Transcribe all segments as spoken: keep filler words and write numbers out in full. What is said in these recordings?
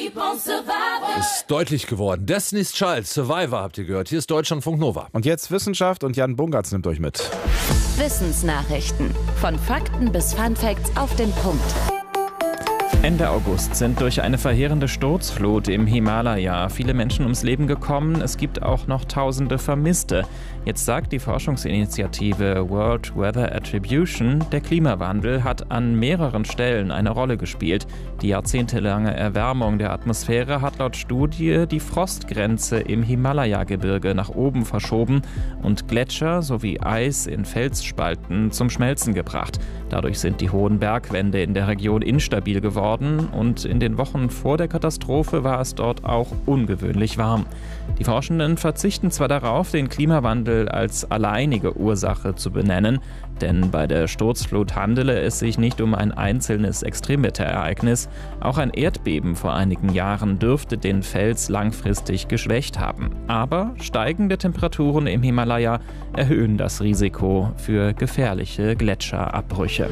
Ist deutlich geworden. Destiny's Child, Survivor habt ihr gehört. Hier ist Deutschlandfunk Nova. Und jetzt Wissenschaft und Jan Bungartz nimmt euch mit. Wissensnachrichten. Von Fakten bis Funfacts auf den Punkt. Ende August sind durch eine verheerende Sturzflut im Himalaya viele Menschen ums Leben gekommen. Es gibt auch noch tausende Vermisste. Jetzt sagt die Forschungsinitiative World Weather Attribution, der Klimawandel hat an mehreren Stellen eine Rolle gespielt. Die jahrzehntelange Erwärmung der Atmosphäre hat laut Studie die Frostgrenze im Himalaya-Gebirge nach oben verschoben und Gletscher sowie Eis in Felsspalten zum Schmelzen gebracht. Dadurch sind die hohen Bergwände in der Region instabil geworden und in den Wochen vor der Katastrophe war es dort auch ungewöhnlich warm. Die Forschenden verzichten zwar darauf, den Klimawandel als alleinige Ursache zu benennen, denn bei der Sturzflut handele es sich nicht um ein einzelnes Extremwetterereignis. Auch ein Erdbeben vor einigen Jahren dürfte den Fels langfristig geschwächt haben. Aber steigende Temperaturen im Himalaya erhöhen das Risiko für gefährliche Gletscherabbrüche.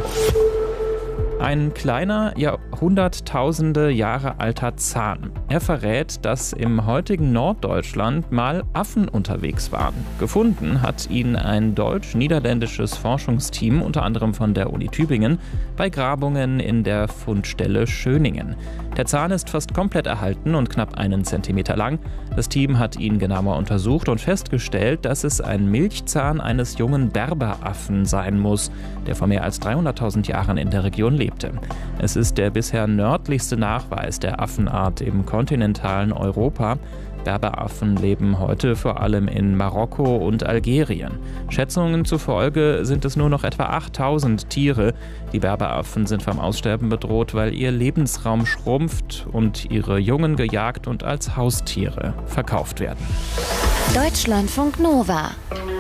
Ein kleiner, jahrhunderttausende Jahre alter Zahn. Er verrät, dass im heutigen Norddeutschland mal Affen unterwegs waren. Gefunden hat ihn ein deutsch-niederländisches Forschungsteam, unter anderem von der Uni Tübingen, bei Grabungen in der Fundstelle Schöningen. Der Zahn ist fast komplett erhalten und knapp einen Zentimeter lang. Das Team hat ihn genauer untersucht und festgestellt, dass es ein Milchzahn eines jungen Berberaffen sein muss, der vor mehr als dreihunderttausend Jahren in der Region lebte. Es ist der bisher nördlichste Nachweis der Affenart im kontinentalen Europa. Berberaffen leben heute vor allem in Marokko und Algerien. Schätzungen zufolge sind es nur noch etwa achttausend Tiere. Die Berberaffen sind vom Aussterben bedroht, weil ihr Lebensraum schrumpft und ihre Jungen gejagt und als Haustiere verkauft werden. Deutschlandfunk Nova.